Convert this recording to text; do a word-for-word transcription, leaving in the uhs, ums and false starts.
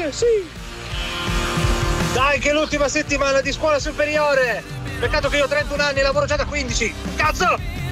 Sì, sì. Dai, che è l'ultima settimana di scuola superiore. Peccato che io ho trentuno anni e lavoro già da quindici. Cazzo!